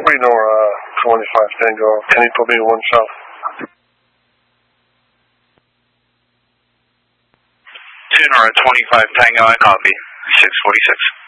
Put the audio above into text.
Nora 25 Tango. Can you put me 1 south? 2 Nora 25 Tango, I copy. 646.